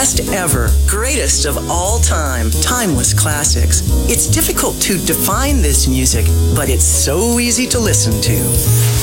Best ever, greatest of all time, timeless classics. It's difficult to define this music, but it's so easy to listen to.